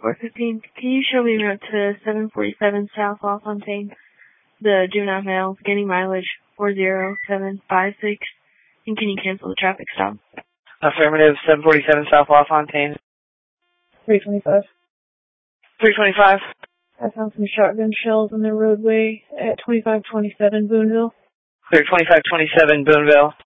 415. Can you show me route to 747 South LaFontaine? The juvenile male, gaining mileage 40756. And can you cancel the traffic stop? Affirmative, 747 South LaFontaine. 325. 325. I found some shotgun shells in the roadway at 2527 Boonville. Clear 2527 Boonville.